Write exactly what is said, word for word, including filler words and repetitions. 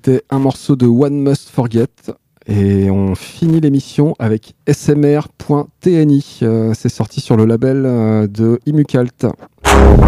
c'était un morceau de One Must Forget. Et on finit l'émission avec S M R point T N I. Euh, c'est sorti sur le label euh, de Imucalt.